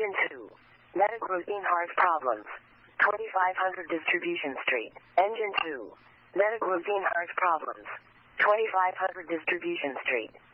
Engine 2. Medic routine heart problems. 2500 Distribution Street. Engine 2. Medic routine heart problems. 2500 Distribution Street.